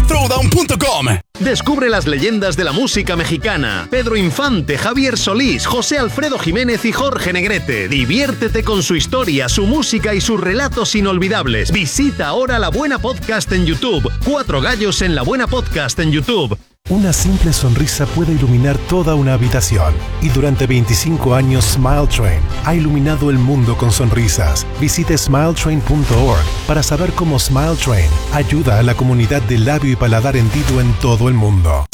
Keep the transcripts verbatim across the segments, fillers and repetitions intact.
throwdown punto com. Descubre las leyendas de la música mexicana. Pedro Infante, Javier Solís, José Alfredo Jiménez y Jorge Negrete. Diviértete con su historia, su música y sus relatos inolvidables. Visita ahora La Buena Podcast en YouTube. Cuatro gallos en La Buena Podcast en YouTube. Una simple sonrisa puede iluminar toda una habitación. Y durante veinticinco años Smile Train ha iluminado el mundo con sonrisas. Visite smile train punto org para saber cómo Smile Train ayuda a la comunidad de labio y paladar hendido en todo el mundo.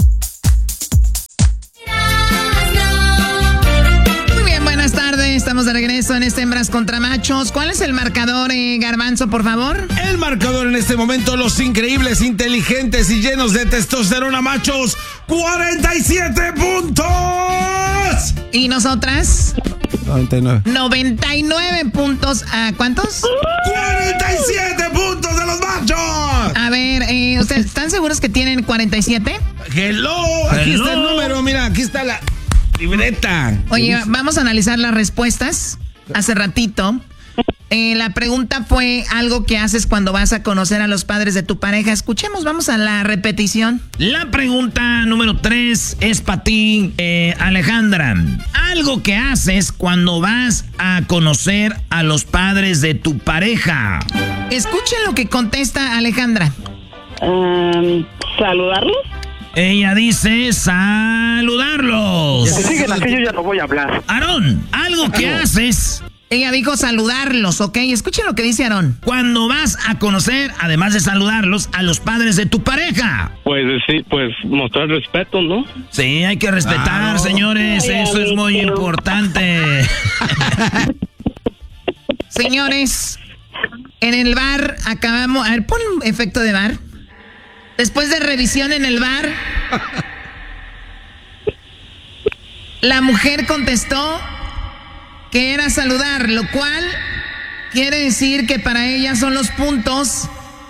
Muy bien, buenas tardes. Estamos de regreso en este Hembras contra Machos. ¿Cuál es el marcador, eh, Garbanzo, por favor? El marcador en este momento, los increíbles, inteligentes y llenos de testosterona machos, cuarenta y siete puntos. ¿Y nosotras? noventa y nueve. noventa y nueve puntos. ¿A cuántos? cuarenta y siete puntos de los machos. A ver, eh, ¿ustedes están seguros que tienen cuarenta y siete? Hello, aquí Hello. está el número, mira, aquí está la libreta. Oye, vamos a analizar las respuestas. Hace ratito, eh, la pregunta fue algo que haces cuando vas a conocer a los padres de tu pareja. Escuchemos, vamos a la repetición. La pregunta número tres es para ti, eh, Alejandra. Algo que haces cuando vas a conocer a los padres de tu pareja. Escuchen lo que contesta Alejandra. Um, ¿Saludarlos? Ella dice saludarlos. Si siguen así, yo ya no voy a hablar. Aarón, algo que haces. Ella dijo saludarlos, ¿ok? Escuchen lo que dice Aarón. Cuando vas a conocer, además de saludarlos, a los padres de tu pareja. Pues sí, pues mostrar respeto, ¿no? Sí, hay que respetar, Claro. señores. Ay, Eso es muy amiguito. importante. Señores, en el bar acabamos... A ver, pon un efecto de bar. Después de revisión en el bar, la mujer contestó que era saludar, lo cual quiere decir que para ella son los puntos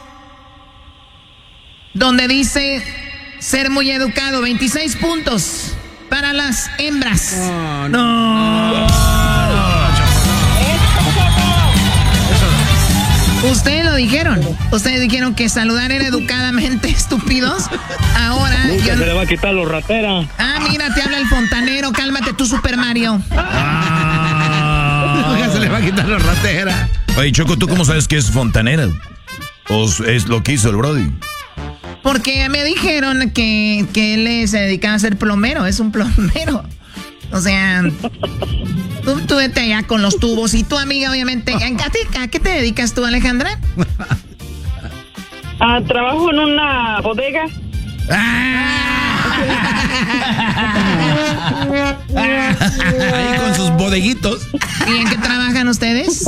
donde dice ser muy educado. veintiséis puntos para las hembras. No, No. Ustedes lo dijeron. Ustedes dijeron que saludar era educadamente, estúpidos. Ahora... Nunca yo- se le va a quitar los rateras. Ah, mira, te habla el fontanero. Cálmate tú, Super Mario. Nunca se le va a quitar la ratera. Oye, Choco, ¿tú cómo sabes que es fontanera? ¿O es lo que hizo el Brody? Porque me dijeron que, que él se dedicaba a ser plomero. Es un plomero. O sea, tú, tú vete allá con los tubos. Y tu amiga, obviamente. ¿A, ti- a qué te dedicas tú, Alejandra? Ah, trabajo en una bodega. Ahí con sus bodeguitos. ¿Y en qué trabajan ustedes?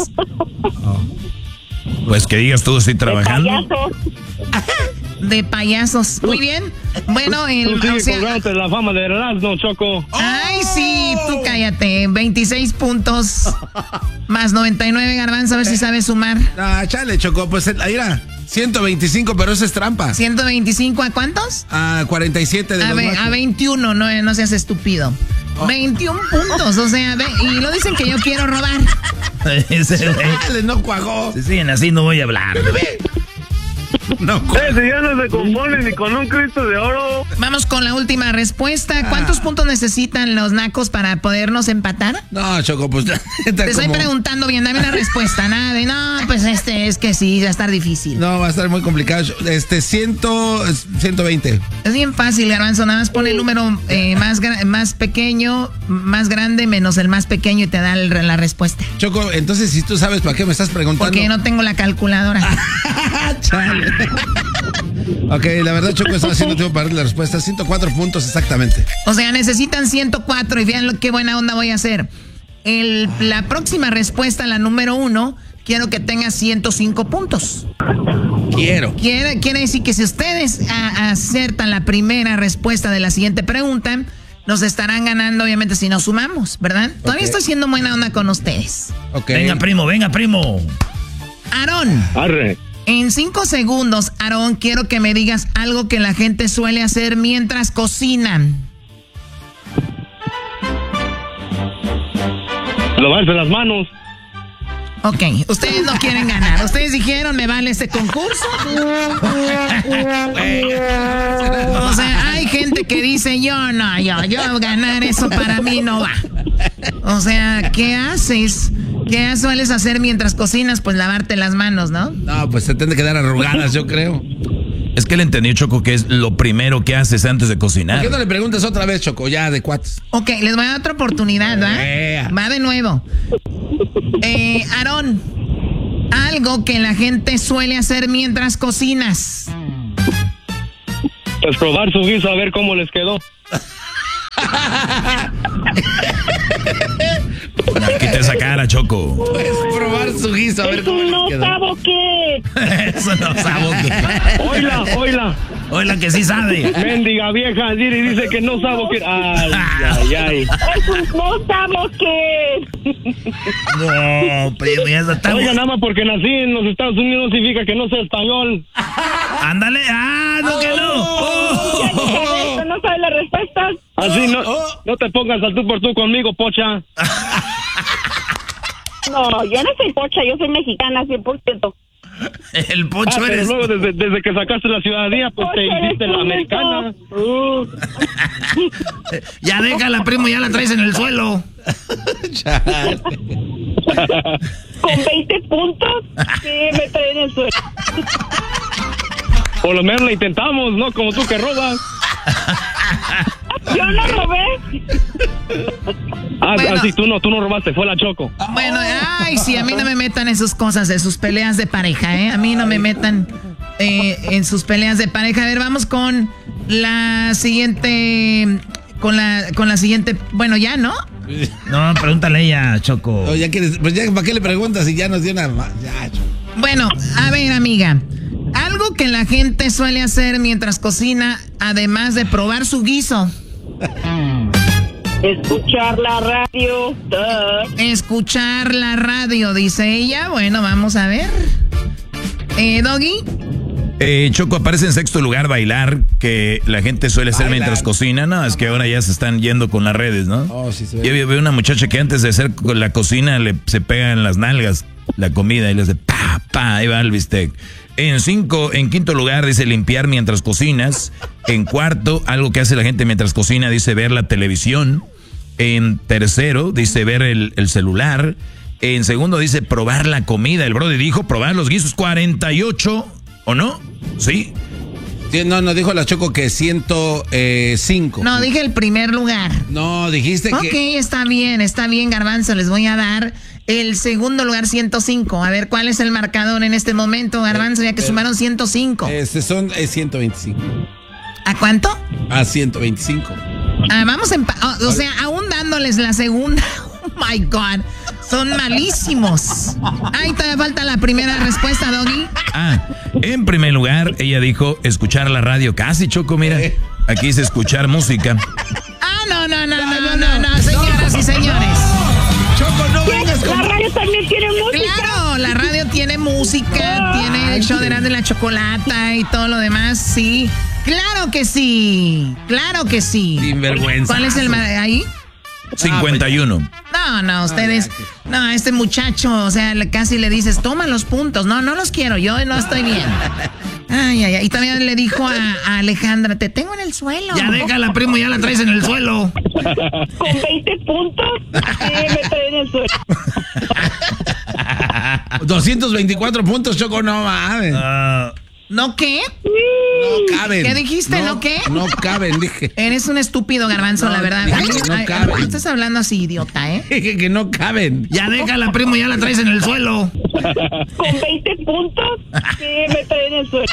Pues que digas tú, estoy trabajando. Payaso. De payasos. Muy bien. Bueno, el, Tú o sigues sea, colgándote la fama de Erasmo, Choco. ay, sí, tú cállate. veintiséis puntos más noventa y nueve, Garbanzo, a ver si sabes sumar. Ah, chale, Choco, pues ahí era ciento veinticinco, pero eso es trampa. ¿ciento veinticinco a cuántos? A cuarenta y siete de A, los ve- machos. a veintiuno, no, no seas estúpido. veintiún puntos, o sea, ve- y lo dicen que yo quiero robar. Ese güey. Chale, no cuajó. Si siguen así, no voy a hablar. No Eh, si ya no se compone ni con un Cristo de oro. Vamos con la última respuesta. ¿Cuántos Ah. puntos necesitan los nacos para podernos empatar? No, Choco, pues... Te estoy preguntando bien, dame una respuesta. Nada de, no, pues este es que sí, va a estar difícil. No, va a estar muy complicado. Este, cien, ciento veinte. Es bien fácil, Garbanzo. Nada más pone el número eh, más, gra- más pequeño, más grande, menos el más pequeño y te da el- la respuesta. Choco, entonces si tú sabes para qué me estás preguntando. Porque no tengo la calculadora. Chale. Ok, la verdad, Choco, estaba haciendo tiempo para darle la respuesta. ciento cuatro puntos exactamente. O sea, necesitan ciento cuatro y vean lo, qué buena onda voy a hacer. El, la próxima respuesta, la número uno, quiero que tenga ciento cinco puntos. Quiero. Quiere, quiere decir que si ustedes a- acertan la primera respuesta de la siguiente pregunta, nos estarán ganando, obviamente, si nos sumamos, ¿verdad? Todavía Ok. estoy siendo buena onda con ustedes. Ok. Venga, primo, venga, primo. Aarón, Arre. en cinco segundos, Aarón, quiero que me digas algo que la gente suele hacer mientras cocinan. Lavarse las manos. Ok, ustedes no quieren ganar. Ustedes dijeron, me vale este concurso. gente que dice, yo no, yo, yo ganar eso para mí no va. O sea, ¿qué haces? ¿Qué sueles hacer mientras cocinas? Pues lavarte las manos, ¿no? No, pues se tienen que quedar arrugadas, yo creo. Es que él entendió, Choco, que es lo primero que haces antes de cocinar. ¿Por qué no le preguntas otra vez, Choco, ya de cuates? Ok, les voy a dar otra oportunidad, ¿va? Yeah. Va de nuevo. Eh, Aarón, algo que la gente suele hacer mientras cocinas. Pues probar su guiso a ver cómo les quedó. Quita esa cara, Choco. Puedes probar su guiso a ver Es cómo un les no quedó. sabo qué. Eso no sabe. Oila, oila. Oye, que sí sabe. Mendiga vieja, Diri dice que no sabo qué. Ay, ay, ay. Es un no sabo qué. No, primo, ya está. Oiga, nada más porque nací en los Estados Unidos significa que no sé español. Ándale. Ah, no, que no. Ya ni sabe esto, no sabe la respuesta. Así no, no te pongas al tú por tú conmigo, pocha. No, yo no soy pocha, yo soy mexicana cien por ciento. El Ah, pocho pero eres. luego desde, desde que sacaste la ciudadanía, pues te Pocha, hiciste eres la tú, americana. Uh. Ya déjala, primo, ya la traes en el suelo. Con veinte puntos, sí, me trae en el suelo. Por lo menos la intentamos, ¿no? Como tú que robas. Yo no robé. Ah, Bueno. ah, sí, tú no, tú no robaste, fue la Choco. Bueno, ay, sí, a mí no me metan en sus cosas, de sus peleas de pareja, ¿eh? A mí no me metan eh, en sus peleas de pareja. A ver, vamos con la siguiente, con la, con la siguiente, bueno, ya, ¿no? No, pregúntale a ella, Choco. No, ya quieres, pues ya, ¿para qué le preguntas si ya nos dio una... ma- Ya, Choco. Bueno, a ver, amiga, algo que la gente suele hacer mientras cocina, además de probar su guiso. Escuchar la radio. Duh. Escuchar la radio, dice ella. Bueno, vamos a ver. Eh, Doggy. Eh, Choco, aparece en sexto lugar bailar, que la gente suele hacer Bailar. mientras cocina. No, es que ahora ya se están yendo con las redes, ¿no? Oh, sí se ve. Yo vi- veo una muchacha que antes de hacer con la cocina le, se pega en las nalgas la comida y le hace pa, pa, ahí va el bistec. En cinco, en quinto lugar dice limpiar mientras cocinas. En cuarto, algo que hace la gente mientras cocina, dice ver la televisión. En tercero, dice ver el, el celular. En segundo, dice probar la comida. El brody dijo probar los guisos. cuarenta y ocho, ¿o no? Sí. Sí, no, no, dijo la Choco que ciento cinco. No, dije el primer lugar. No, dijiste Ok, que... está bien, está bien, Garbanzo. Les voy a dar el segundo lugar, ciento cinco. A ver, ¿cuál es el marcador en este momento, Garbanzo? Ya que Eh, sumaron ciento cinco. Este son eh, ciento veinticinco. ¿A cuánto? A ciento veinticinco. Ah, vamos en... O, o sea, aún dándoles la segunda. Oh, my God. Son malísimos. Ahí todavía falta la primera respuesta, Doggy. Ah, en primer lugar, ella dijo escuchar la radio. Casi, Choco, mira. Aquí dice escuchar música. Ah, no, no, no, no, no, no, señoras y señores. Choco, no vengas La con... radio también tiene música. Claro, la radio tiene música, tiene el show de Erasmo y la Chocolata y todo lo demás, sí. Claro que sí, claro que sí. Sinvergüenza. ¿Cuál es el ma- ahí? cincuenta y uno. No, no, ustedes, no, este muchacho, o sea, le- casi le dices, toma los puntos. No, no los quiero, yo no estoy bien. Ay, ay, ay. Y también le dijo a, a Alejandra, te tengo en el suelo. Ya déjala, primo, ya la traes en el suelo. Con veinte puntos, sí, me trae en el suelo. doscientos veinticuatro puntos, Choco, no mames. Ah, ¿No qué? No caben. ¿Qué dijiste, no qué? No caben, dije. Eres un estúpido, Garbanzo, la verdad. dije Ay, que no ay, cabe. no estás hablando así, idiota, ¿eh? Dije que no caben. ya déjala, primo, ya la traes en el suelo. Con veinte puntos, sí, me trae en el suelo.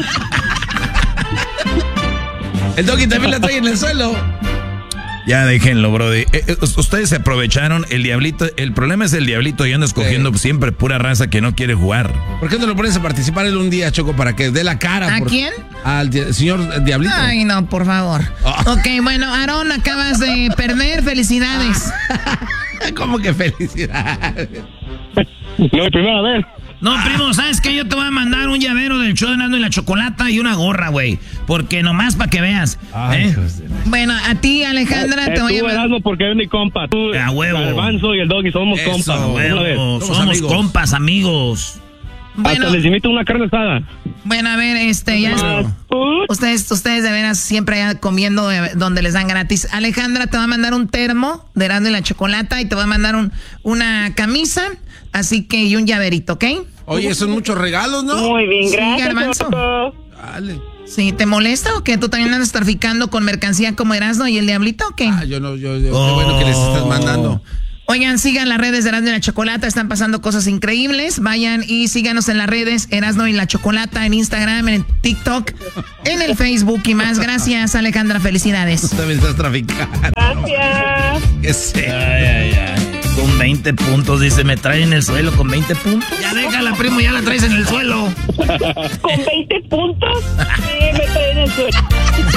El Doggy también la trae en el suelo. Ya déjenlo, brody. Eh, eh, ustedes se aprovecharon. El diablito, el problema es el diablito y anda escogiendo siempre pura raza que no quiere jugar. ¿Por qué no lo pones a participar él un día, Choco, para que dé la cara? ¿A por- quién? Al di- señor Diablito. Ay, no, por favor. Ah. Ok, bueno, Aarón, acabas de perder. Felicidades. ¿Cómo que felicidades? No, primera vez. No, primo, ¿sabes qué? Yo te voy a mandar un llavero del show de Erasmo y la Chocolata y una gorra, güey. Porque nomás para que veas. ¿eh? Bueno, a ti, Alejandra, Eh, te voy a tú, mandar. Erasmo, porque eres mi compa. Tú, A huevo. Garbanzo y el Doggy somos Eso, compas. a Una vez. Huevo, Somos somos amigos. compas, amigos. Bueno, Hasta les invito una carne asada. Bueno, a ver, este, ya... Ustedes, ustedes de veras siempre allá comiendo donde les dan gratis. Alejandra te va a mandar un termo de Erasmo y la Chocolata y te va a mandar un, una camisa, así que y un llaverito, ¿ok? Oye, son muchos regalos, ¿no? Muy bien, gracias. Sí, Garbanzo. Dale. Sí, ¿te molesta o qué? ¿Tú también andas traficando con mercancía como Erasmo y el Diablito o qué? Ah, yo no, yo, yo oh. Qué bueno que les estás mandando. Oigan, sigan las redes de Erasmo y la Chocolata, están pasando cosas increíbles. Vayan y síganos en las redes Erasmo y la Chocolata, en Instagram, en TikTok, en el Facebook y más. Gracias, Alejandra, felicidades. Tú también estás traficando. Gracias. ¿Qué sé? Ay, ay, ay. Con veinte puntos, dice, me trae en el suelo con veinte puntos. Ya déjala, primo, ya la traes en el suelo. ¿Con veinte puntos? Sí, me trae en el suelo.